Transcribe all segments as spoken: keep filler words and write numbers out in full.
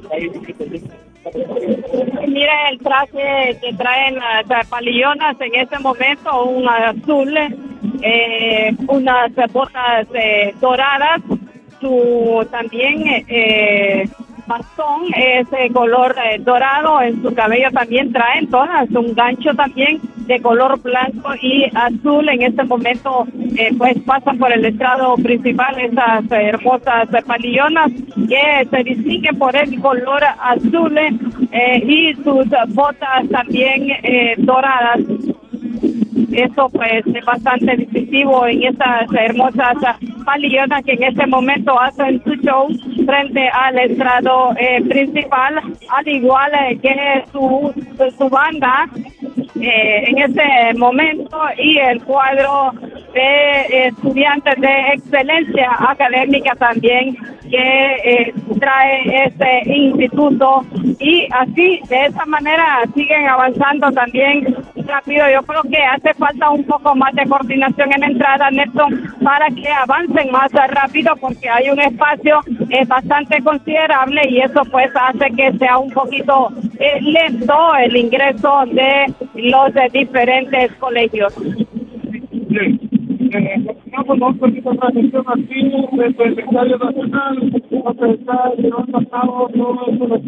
Mira el traje que traen las palillonas en este momento, un azul, eh, unas botas eh, doradas, su también eh, bastón es de color eh, dorado, en su cabello también traen todas un gancho también de color blanco y azul. En este momento eh, pues pasan por el estrado principal esas eh, hermosas eh, palillonas que se distinguen por el color azul eh, y sus botas también eh, doradas. Eso pues es bastante distintivo en estas hermosas palillonas que en este momento hacen su show frente al estrado eh, principal, al igual eh, que su, su banda eh, en este momento, y el cuadro de estudiantes de excelencia académica también que eh, trae este instituto, y así de esa manera siguen avanzando también rápido. Yo creo que hace falta un poco más de coordinación en la entrada, Nelson, para que avancen más rápido, porque hay un espacio eh, bastante considerable y eso pues hace que sea un poquito eh, lento el ingreso de los de diferentes colegios. Bien. Eh, continuamos con esta transmisión aquí desde el Estadio Nacional, donde está llevando a cabo todos los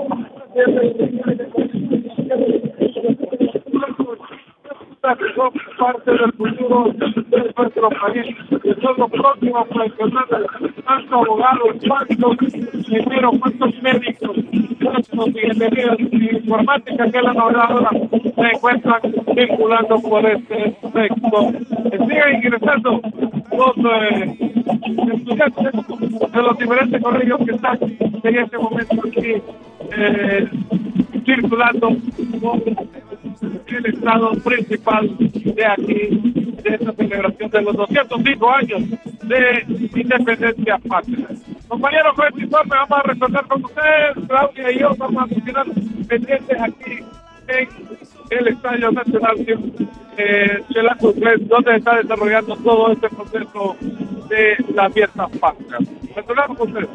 son parte del futuro de nuestro país, que son los próximos profesionales, tanto abogados, bancos, ingenieros, cuantos médicos, cuantos ingenierías y informática que la novedad ahora se encuentran circulando por este sector. Siguen ingresando los eh, estudiantes de los diferentes colegios que están en este momento aquí eh, circulando con el estado principal de aquí, de esta celebración de los doscientos cinco años de independencia patria. Compañeros, con este informe vamos a retornar con ustedes. Claudia y yo vamos a continuar pendientes aquí en el Estadio Nacional eh, Chelato Uclés, donde se está desarrollando todo este proceso de la fiesta patria. Retornamos con ustedes.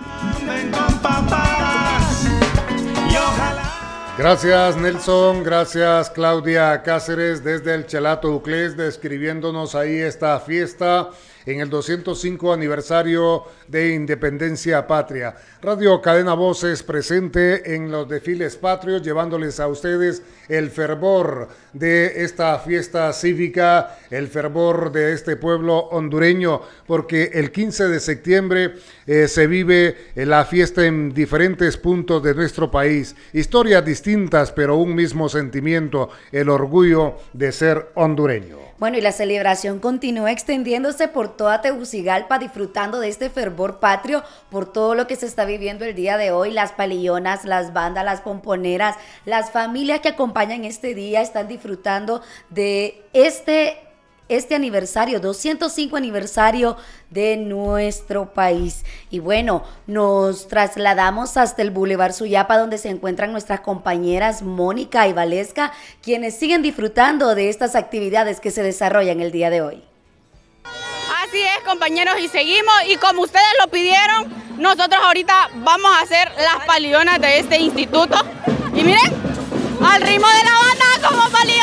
Gracias Nelson, gracias Claudia Cáceres desde el Chelato Uclés, describiéndonos ahí esta fiesta en el doscientos cinco aniversario de Independencia Patria. Radio Cadena Voces presente en los desfiles patrios, llevándoles a ustedes el fervor de esta fiesta cívica, el fervor de este pueblo hondureño, porque el quince de septiembre eh, se vive eh, la fiesta en diferentes puntos de nuestro país. Historias distintas, pero un mismo sentimiento, el orgullo de ser hondureño. Bueno, y la celebración continúa extendiéndose por toda Tegucigalpa, disfrutando de este fervor patrio por todo lo que se está viviendo el día de hoy. Las palillonas, las bandas, las pomponeras, las familias que acompañan este día están disfrutando de este este aniversario, doscientos cinco aniversario de nuestro país. Y bueno, nos trasladamos hasta el Boulevard Suyapa, donde se encuentran nuestras compañeras Mónica y Valesca, quienes siguen disfrutando de estas actividades que se desarrollan el día de hoy. Así es, compañeros, y seguimos, y como ustedes lo pidieron, nosotros ahorita vamos a hacer las palillonas de este instituto. Y miren, al ritmo de la banda, como palillonas.